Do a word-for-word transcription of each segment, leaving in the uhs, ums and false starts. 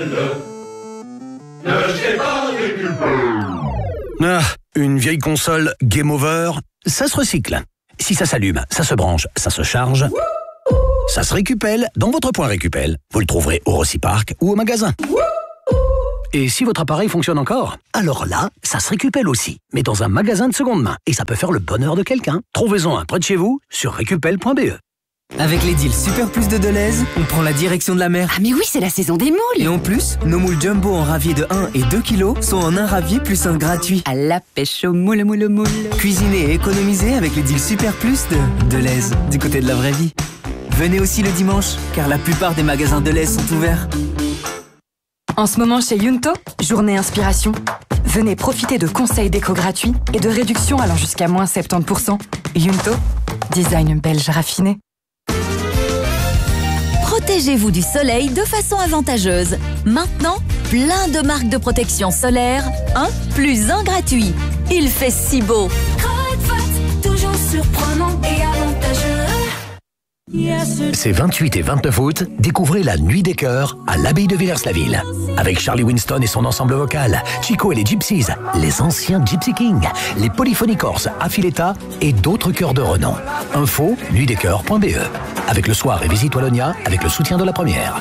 Ah, une vieille console Game Over, ça se recycle. Si ça s'allume, ça se branche, ça se charge, ça se récupère dans votre point récupère. Vous le trouverez au Rocipark ou au magasin. Et si votre appareil fonctionne encore, alors là, ça se récupère aussi, mais dans un magasin de seconde main. Et ça peut faire le bonheur de quelqu'un. Trouvez-en un près de chez vous sur récupel point b e. Avec les deals Super Plus de Deleuze, on prend la direction de la mer. Ah mais oui, c'est la saison des moules. Et en plus, nos moules jumbo en ravier de un et deux kilos sont en un ravier plus un gratuit. À la pêche aux moules, moules, moules. Cuisinez et économisez avec les deals Super Plus de Deleuze, du côté de la vraie vie. Venez aussi le dimanche, car la plupart des magasins Deleuze sont ouverts. En ce moment chez Yunto, journée inspiration. Venez profiter de conseils déco gratuits et de réductions allant jusqu'à moins soixante-dix pour cent. Yunto, design belge raffiné. Protégez-vous du soleil de façon avantageuse. Maintenant, plein de marques de protection solaire, un plus un gratuit. Il fait si beau. Croque-Pot, toujours surprenant et avantageux. Ces vingt-huit et vingt-neuf août, découvrez la Nuit des Chœurs à l'abbaye de Villers-la-Ville. Avec Charlie Winston et son ensemble vocal, Chico et les Gypsies, les anciens Gypsy Kings, les Polyphonies Corses, Affiletta et d'autres chœurs de renom. Info nuit des chœurs point b e. Avec le soir et visite Wallonia avec le soutien de la première.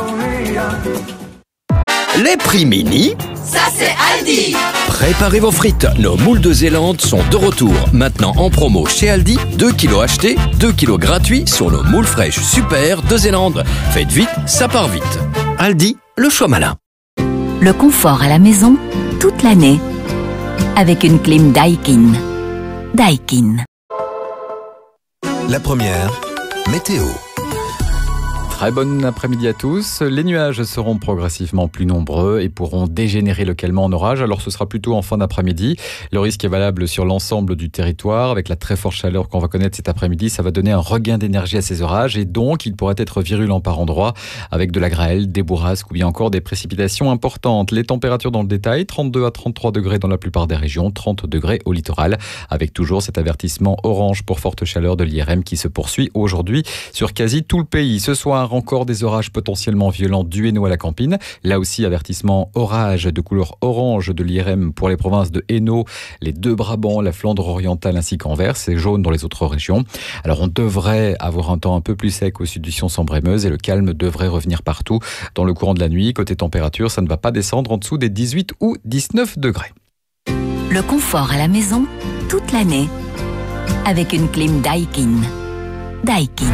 Les prix mini, Ça c'est Aldi. préparez vos frites. Nos moules de Zélande sont de retour. Maintenant en promo chez Aldi, deux kilos achetés, deux kilos gratuits sur nos moules fraîches super de Zélande. Faites vite, ça part vite. Aldi, le choix malin. Le confort à la maison, toute l'année. Avec une clim Daikin. Daikin. La première, météo. Très bon après-midi à tous. Les nuages seront progressivement plus nombreux et pourront dégénérer localement en orage. Alors ce sera plutôt en fin d'après-midi. Le risque est valable sur l'ensemble du territoire. Avec la très forte chaleur qu'on va connaître cet après-midi, ça va donner un regain d'énergie à ces orages et donc il pourrait être virulent par endroits avec de la grêle, des bourrasques ou bien encore des précipitations importantes. Les températures dans le détail, trente-deux à trente-trois degrés dans la plupart des régions, trente degrés au littoral, avec toujours cet avertissement orange pour forte chaleur de l'I R M qui se poursuit aujourd'hui sur quasi tout le pays. Ce soir, encore des orages potentiellement violents du Hainaut à la Campine. Là aussi, avertissement orage de couleur orange de l'I R M pour les provinces de Hainaut, les deux Brabants, la Flandre orientale ainsi qu'Anvers. C'est jaune dans les autres régions. Alors, on devrait avoir un temps un peu plus sec au sud du Sion-Sambre-et-Meuse et le calme devrait revenir partout dans le courant de la nuit. Côté température, ça ne va pas descendre en dessous des dix-huit ou dix-neuf degrés. Le confort à la maison, toute l'année. Avec une clim Daikin. Daikin.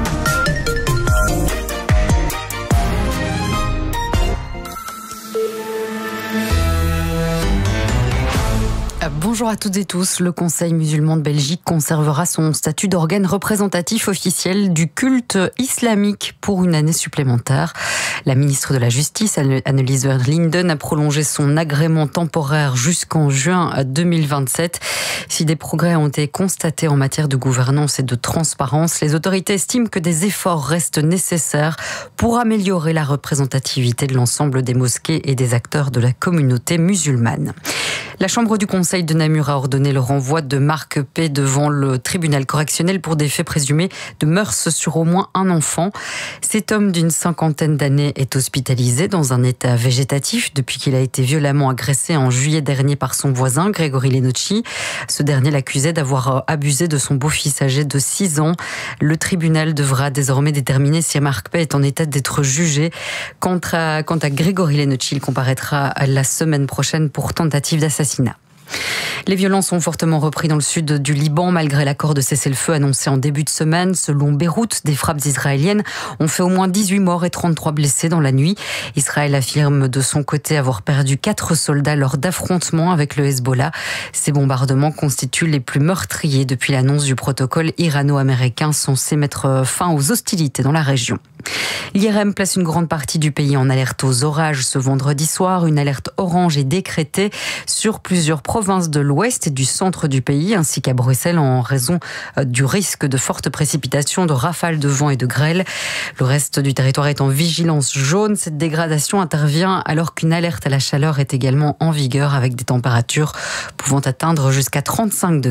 Bonjour à toutes et tous. Le Conseil musulman de Belgique conservera son statut d'organe représentatif officiel du culte islamique pour une année supplémentaire. La ministre de la Justice, Annelies Verlinden, a prolongé son agrément temporaire jusqu'en juin deux mille vingt-sept. Si des progrès ont été constatés en matière de gouvernance et de transparence, les autorités estiment que des efforts restent nécessaires pour améliorer la représentativité de l'ensemble des mosquées et des acteurs de la communauté musulmane. La Chambre du Conseil de Namur a ordonné le renvoi de Marc P. devant le tribunal correctionnel pour des faits présumés de mœurs sur au moins un enfant. Cet homme d'une cinquantaine d'années est hospitalisé dans un état végétatif depuis qu'il a été violemment agressé en juillet dernier par son voisin, Grégory Lenocci. Ce dernier l'accusait d'avoir abusé de son beau-fils âgé de six ans. Le tribunal devra désormais déterminer si Marc P. est en état d'être jugé. Quant à, quant à Grégory Lenocci, il comparaîtra la semaine prochaine pour tentative d'assassinat. Les violences ont fortement repris dans le sud du Liban malgré l'accord de cessez-le-feu annoncé en début de semaine. Selon Beyrouth, des frappes israéliennes ont fait au moins dix-huit morts et trente-trois blessés dans la nuit. Israël affirme de son côté avoir perdu quatre soldats lors d'affrontements avec le Hezbollah. Ces bombardements constituent les plus meurtriers depuis l'annonce du protocole irano-américain censé mettre fin aux hostilités dans la région. L'I R M place une grande partie du pays en alerte aux orages ce vendredi soir. Une alerte orange est décrétée sur plusieurs provinces de l'ouest et du centre du pays, ainsi qu'à Bruxelles en raison du risque de fortes précipitations, de rafales de vent et de grêle. Le reste du territoire est en vigilance jaune. Cette dégradation intervient alors qu'une alerte à la chaleur est également en vigueur avec des températures pouvant atteindre jusqu'à trente-cinq degrés.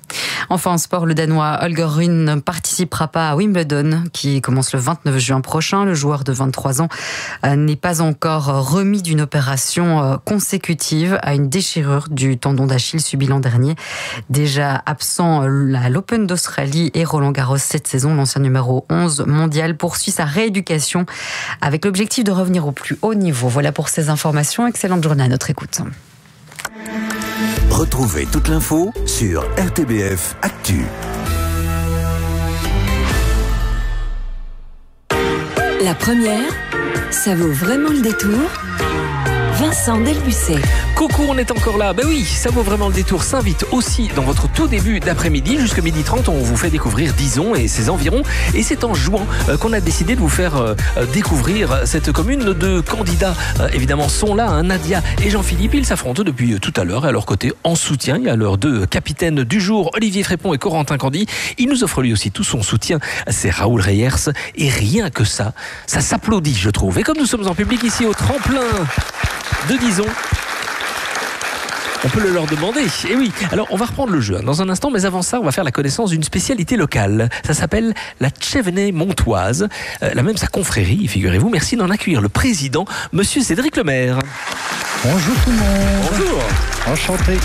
Enfin, en sport, le Danois Holger Rune ne participera pas à Wimbledon, qui commence le vingt-neuf juin prochain. Le joueur de vingt-trois ans n'est pas encore remis d'une opération consécutive à une déchirure du tendon d'Achille subi l'an dernier. Déjà absent à l'Open d'Australie et Roland-Garros cette saison, l'ancien numéro onze mondial poursuit sa rééducation avec l'objectif de revenir au plus haut niveau. Voilà pour ces informations. Excellente journée à notre écoute. Retrouvez toute l'info sur R T B F Actu. La première, ça vaut vraiment le détour. Vincent Delbucet. Coucou, on est encore là. Ben oui, ça vaut vraiment le détour. S'invite aussi dans votre tout début d'après-midi. Jusqu'à midi trente, on vous fait découvrir Dizon et ses environs. Et c'est en jouant euh, qu'on a décidé de vous faire euh, découvrir cette commune. Nos deux candidats, euh, évidemment, sont là. Hein, Nadia et Jean-Philippe. Ils s'affrontent depuis tout à l'heure. Et à leur côté, en soutien, il y a leurs deux capitaines du jour, Olivier Frépon et Corentin Candy. Il nous offre lui aussi tout son soutien. C'est Raoul Reyers. Et rien que ça, ça s'applaudit, je trouve. Et comme nous sommes en public ici au tremplin de Dizon, on peut le leur demander. Et oui, alors on va reprendre le jeu dans un instant, mais avant ça, on va faire la connaissance d'une spécialité locale. Ça s'appelle la Tchevenée montoise, euh, la même sa confrérie, figurez-vous. Merci d'en accueillir le président, monsieur Cédric Lemaire. Bonjour tout le monde. Bonjour. Enchanté.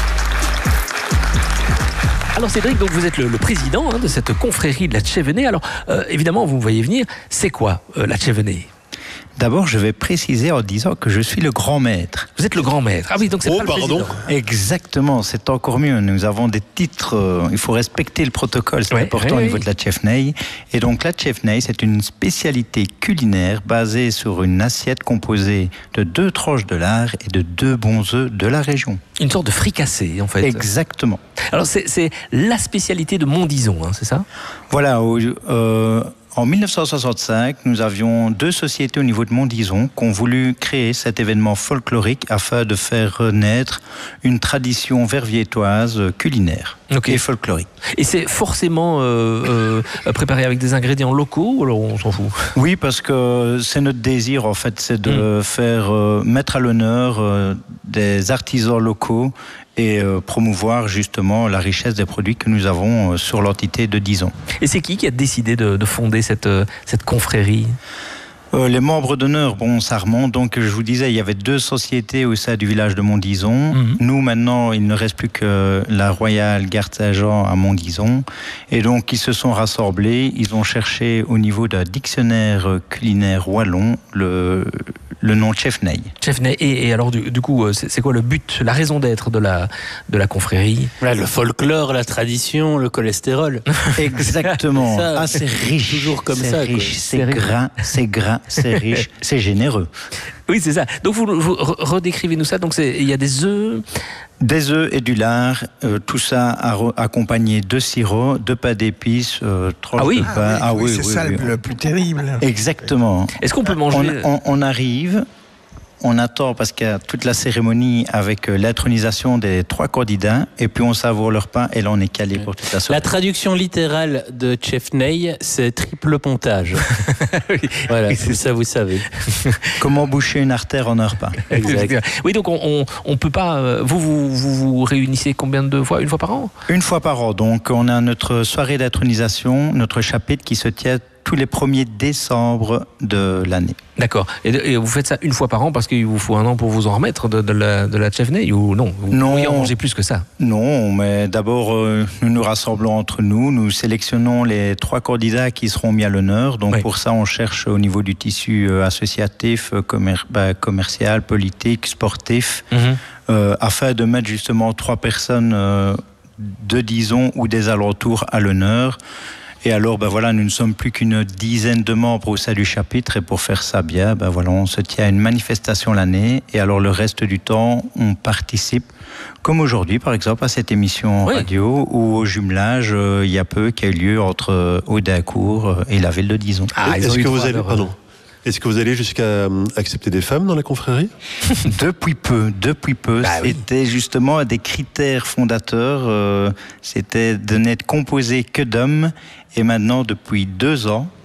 Alors Cédric, donc vous êtes le, le président hein, de cette confrérie de la Tchevenée. Alors euh, évidemment, vous me voyez venir, c'est quoi euh, la Tchevenée ? D'abord, je vais préciser en disant que je suis le grand maître. Vous êtes le grand maître. Ah oui, donc c'est oh, pas le pardon. président. Exactement, c'est encore mieux. Nous avons des titres, euh, il faut respecter le protocole, c'est ouais, important ouais, au niveau ouais. de la Tchevenée. Et donc la Tchevenée, c'est une spécialité culinaire basée sur une assiette composée de deux tranches de lard et de deux bons œufs de la région. Une sorte de fricassé, en fait. Exactement. Alors c'est, c'est la spécialité de Montdizon, hein, c'est ça ? Voilà, euh, en dix-neuf cent soixante-cinq, nous avions deux sociétés au niveau de Montdizon qui ont voulu créer cet événement folklorique afin de faire renaître une tradition verviétoise culinaire okay. et folklorique. Et c'est forcément euh, euh, préparé avec des ingrédients locaux ou alors on s'en fout ? Oui, parce que c'est notre désir en fait, c'est de mmh. faire euh, mettre à l'honneur euh, des artisans locaux et euh, promouvoir justement la richesse des produits que nous avons euh, sur l'entité de Dizon. Et c'est qui qui a décidé de, de fonder cette, euh, cette confrérie ? Euh, les membres d'honneur, bon, ça remonte. Donc, je vous disais, il y avait deux sociétés au sein du village de Montdizon. Mm-hmm. Nous, maintenant, il ne reste plus que la Royale Garde Saint-Jean à Montdizon. Et donc, ils se sont rassemblés. Ils ont cherché au niveau d'un dictionnaire culinaire wallon le, le nom Tchevenée. Tchevenée. Et, et alors, du, du coup, c'est, c'est quoi le but, la raison d'être de la, de la confrérie ? Ouais, le folklore, la tradition, le cholestérol. Exactement. Ça, ah, c'est riche. Toujours comme c'est ça. Riche, quoi. C'est, c'est gras, c'est gras. C'est riche, c'est généreux. Oui, c'est ça. Donc, vous, vous redécrivez-nous ça. Donc, c'est, il y a des œufs. Des œufs et du lard, euh, tout ça accompagné de sirop, de pain d'épices, euh, tranches ah oui. de pain. Ah oui, ah oui, oui, c'est oui, ça oui. le plus terrible. Exactement. Est-ce qu'on peut manger on, on, on arrive. On attend parce qu'il y a toute la cérémonie avec l'intronisation des trois candidats et puis on savoure leur pain et là on est calé oui. pour toute la soirée. La traduction littérale de Tchevenée, c'est triple pontage. oui. Voilà, oui, c'est ça, vous savez. Comment boucher une artère en un repas. Exact. Oui, donc on, on, on peut pas. Vous, vous vous vous réunissez combien de fois ? Une fois par an ? Une fois par an. Donc on a notre soirée d'intronisation, notre chapitre qui se tient tous les premiers décembre de l'année. D'accord. Et, et vous faites ça une fois par an parce qu'il vous faut un an pour vous en remettre de, de la, de la Tchevenée ou non ? Vous non. pourriez en manger plus que ça ? Non, mais d'abord, euh, nous nous rassemblons entre nous, nous sélectionnons les trois candidats qui seront mis à l'honneur. Donc oui. pour ça, on cherche au niveau du tissu euh, associatif, euh, commer- bah, commercial, politique, sportif, mm-hmm. euh, afin de mettre justement trois personnes euh, de Dizon ou des alentours à l'honneur. Et alors, ben voilà, nous ne sommes plus qu'une dizaine de membres au sein du chapitre. Et pour faire ça bien, ben voilà, on se tient à une manifestation l'année. Et alors, le reste du temps, on participe, comme aujourd'hui, par exemple, à cette émission oui. radio ou au jumelage, euh, il y a peu, qui a eu lieu entre euh, Audincourt et la ville de Dizon. Ah, Est-ce que vous allez, pardon. Est-ce que vous allez jusqu'à accepter des femmes dans la confrérie ? Depuis peu, depuis peu. Bah c'était oui. justement des critères fondateurs. Euh, c'était de n'être composé que d'hommes. Et maintenant, depuis deux ans,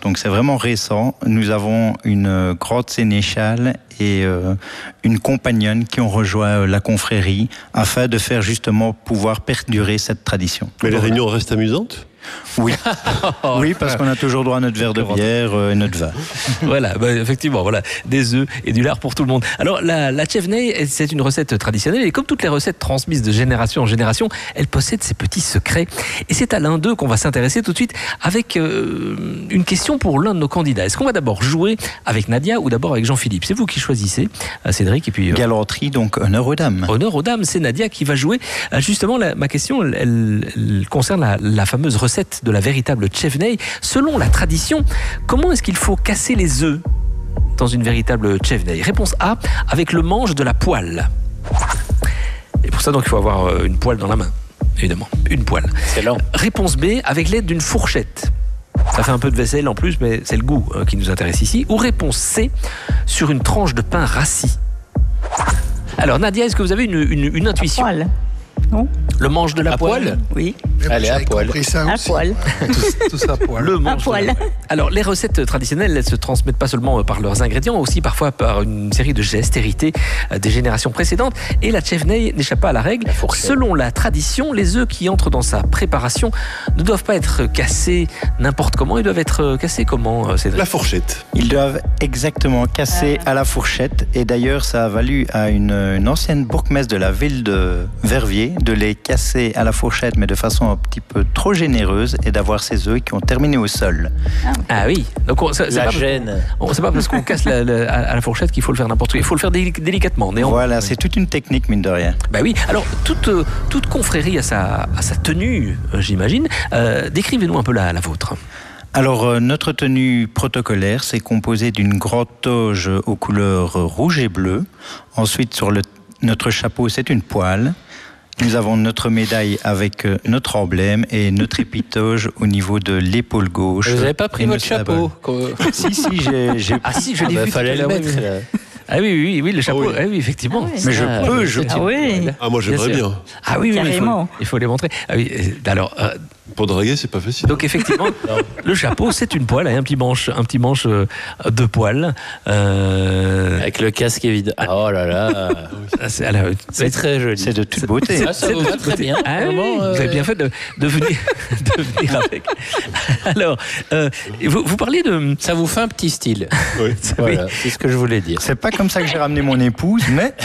donc c'est vraiment récent. Nous avons une grande sénéchale et euh, une compagnonne qui ont rejoint la confrérie afin de faire justement pouvoir perdurer cette tradition. Mais les réunions restent amusantes ? Oui, oui, parce qu'on a toujours droit à notre verre de bière euh, et notre vin. Voilà, bah, effectivement, voilà, des œufs et du lard pour tout le monde. Alors, la, la chevney, c'est une recette traditionnelle et comme toutes les recettes transmises de génération en génération, elle possède ses petits secrets. Et c'est à l'un d'eux qu'on va s'intéresser tout de suite avec euh, une question pour l'un de nos candidats. Est-ce qu'on va d'abord jouer avec Nadia ou d'abord avec Jean-Philippe ? C'est vous qui choisissez, Cédric, et puis... Euh, Galanterie, donc honneur aux dames. Honneur aux dames, c'est Nadia qui va jouer. Justement, la, ma question, elle, elle, elle concerne la, la fameuse recette de la véritable chevney. Selon la tradition, comment est-ce qu'il faut casser les œufs dans une véritable chevney ? Réponse A, avec le manche de la poêle. Et pour ça, donc, il faut avoir une poêle dans la main, évidemment. Une poêle. Excellent. Réponse B, avec l'aide d'une fourchette. Ça fait un peu de vaisselle en plus, mais c'est le goût euh, qui nous intéresse ici. Ou réponse C, sur une tranche de pain rassis. Alors, Nadia, est-ce que vous avez une, une, une intuition ? Poêle. Non. Le manche de la à poêle, poêle. Oui. Allez, à poil. À poil. Tout ça à poil. Le manche à poil. de la poêle. Alors, les recettes traditionnelles, elles se transmettent pas seulement par leurs ingrédients, aussi parfois par une série de gestes hérités des générations précédentes. Et la chevney n'échappe pas à la règle. La Selon la tradition, les œufs qui entrent dans sa préparation ne doivent pas être cassés n'importe comment. Ils doivent être cassés comment, Cédric ? La fourchette. Ils doivent exactement casser à la fourchette. Et d'ailleurs, ça a valu à une, une ancienne bourgmestre de la ville de Verviers de les casser à la fourchette, mais de façon un petit peu trop généreuse, et d'avoir ces œufs qui ont terminé au sol. Ah oui. Donc on, c'est, c'est la pas gêne. C'est pas parce qu'on casse la, la, à la fourchette qu'il faut le faire n'importe où. Il faut le faire délic- délicatement. Néanmoins. Voilà, c'est toute une technique, mine de rien. Bah oui. Alors toute toute confrérie a sa à sa tenue, j'imagine. Euh, décrivez-nous un peu la, la vôtre. Alors, euh, notre tenue protocolaire, c'est composé d'une grande toge aux couleurs rouge et bleu. Ensuite, sur le, notre chapeau, c'est une poêle. Nous avons notre médaille avec euh, notre emblème et notre épitoge au niveau de l'épaule gauche. Vous n'avez pas pris votre chapeau ? Si, si, j'ai... j'ai... Ah si, je l'ai ah bah, vu. fallait le mettre. Là. Ah oui, oui, oui, le chapeau. Ah oui, ah oui effectivement. Ah oui. Mais je ah, peux, je ah oui. Ah moi j'aimerais bien. bien. Ah oui, oui, il faut, il faut les montrer. Ah oui, alors. Euh, Pour draguer, c'est pas facile. Donc effectivement, le chapeau, c'est une poêle, un petit manche, un petit manche de poêle. Euh... Avec le casque évident. Oh là là. c'est, alors, c'est très joli. C'est de toute beauté. C'est, ça vous va très bien. Ah oui, euh... Vous avez bien fait de, de, venir, de venir avec. Alors, euh, vous, vous parliez de... Ça vous fait un petit style. Oui. Voilà, c'est ce que je voulais dire. C'est pas comme ça que j'ai ramené mon épouse, mais...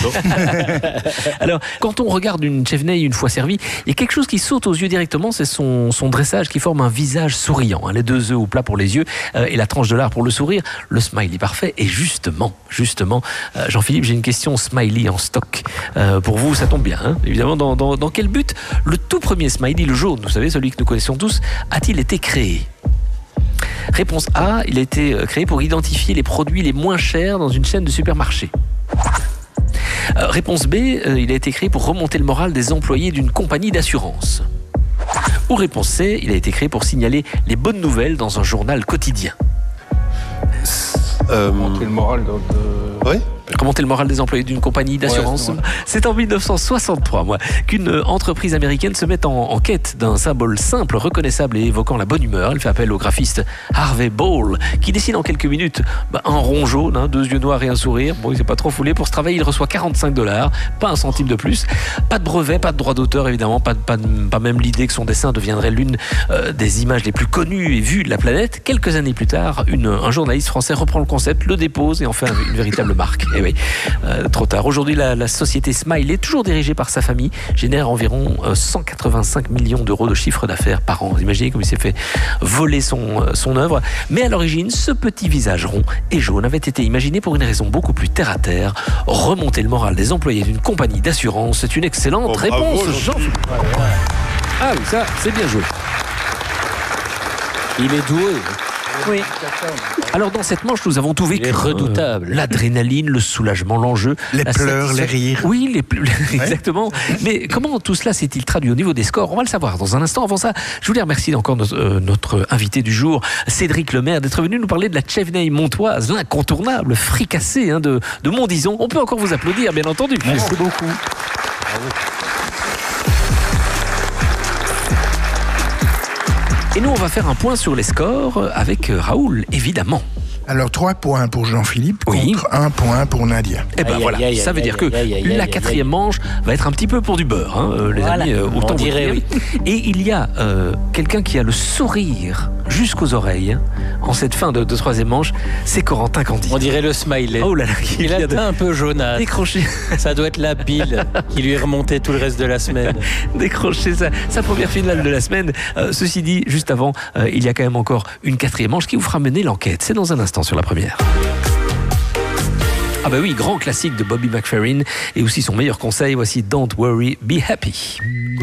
Alors, quand on regarde une chevney une fois servie, il y a quelque chose qui saute aux yeux directement, c'est son, son dressage qui forme un visage souriant. Hein, les deux œufs au plat pour les yeux euh, et la tranche de lard pour le sourire. Le smiley parfait. Et justement, justement, euh, Jean-Philippe, j'ai une question smiley en stock. Euh, pour vous, ça tombe bien. Hein, évidemment, dans, dans, dans quel but le tout premier smiley, le jaune, vous savez, celui que nous connaissons tous, a-t-il été créé ? Réponse A, il a été créé pour identifier les produits les moins chers dans une chaîne de supermarchés. Euh, réponse B, euh, il a été créé pour remonter le moral des employés d'une compagnie d'assurance. Ou réponse C, il a été créé pour signaler les bonnes nouvelles dans un journal quotidien. Euh... Remonter le moral dans de... Oui. Remonter le moral des employés d'une compagnie d'assurance. Ouais, c'est en dix-neuf cent soixante-trois, moi, qu'une entreprise américaine se met en, en quête d'un symbole simple, reconnaissable et évoquant la bonne humeur. Elle fait appel au graphiste Harvey Ball, qui dessine en quelques minutes bah, un rond jaune, hein, deux yeux noirs et un sourire. Bon, il s'est pas trop foulé. Pour ce travail, il reçoit quarante-cinq dollars, pas un centime de plus. Pas de brevet, pas de droit d'auteur, évidemment, pas, pas, pas même l'idée que son dessin deviendrait l'une euh, des images les plus connues et vues de la planète. Quelques années plus tard, une, un journaliste français reprend le concept, le dépose et en fait une véritable marque. Et oui, euh, trop tard. Aujourd'hui, la, la société Smiley, toujours dirigée par sa famille, génère environ euh, cent quatre-vingt-cinq millions d'euros de chiffre d'affaires par an. Vous imaginez comme il s'est fait voler son, euh, son œuvre. Mais à l'origine, ce petit visage rond et jaune avait été imaginé pour une raison beaucoup plus terre-à-terre. Remonter le moral des employés d'une compagnie d'assurance. C'est une excellente oh, réponse, bravo, Jean-Philippe. Ouais, ouais. Ah oui, ça, c'est bien joué. Il est doué. Oui. Alors dans cette manche, nous avons tout vécu. Il est redoutable. Euh, l'adrénaline, le soulagement, l'enjeu. Les pleurs, les rires. Oui, les pleurs, exactement. Mais comment tout cela s'est-il traduit au niveau des scores ? On va le savoir dans un instant. Avant ça, je voulais remercier encore notre, euh, notre invité du jour, Cédric Lemaire, d'être venu nous parler de la chevney montoise, l'incontournable fricassé hein, de, de Montdison. On peut encore vous applaudir, bien entendu. Merci beaucoup. Bravo. Et nous, on va faire un point sur les scores avec Raoul, évidemment. Alors, trois points pour Jean-Philippe oui. contre un point pour Nadia. Eh ben aïe, voilà, aïe, ça aïe, veut aïe, dire que aïe, aïe, la aïe, quatrième aïe. manche va être un petit peu pour du beurre, hein, euh, les Voilà. amis, euh, autant On vous dirait, le dire. oui. Et il y a euh, quelqu'un qui a le sourire jusqu'aux oreilles hein, en cette fin de, de troisième manche, c'est Corentin Candy. On dirait le smiley. Oh là là, il a été un peu jaunâtre. Décroché. Ça doit être la bile qui lui est remontée tout le reste de la semaine. Décroché sa, sa première finale de la semaine. Euh, ceci dit, juste avant, euh, il y a quand même encore une quatrième manche qui vous fera mener l'enquête. C'est dans un instant sur la première. Ah bah oui, grand classique de Bobby McFerrin et aussi son meilleur conseil, voici Don't Worry, Be Happy.